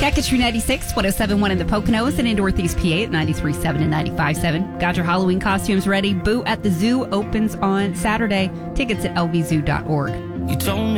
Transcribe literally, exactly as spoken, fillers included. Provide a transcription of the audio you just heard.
Kankakee ninety-six, one oh seven point one in the Poconos, and in Northeast P A at ninety-three point seven and ninety-five point seven. Got your Halloween costumes ready? Boo at the Zoo opens on Saturday. Tickets at L V zoo dot org. You told me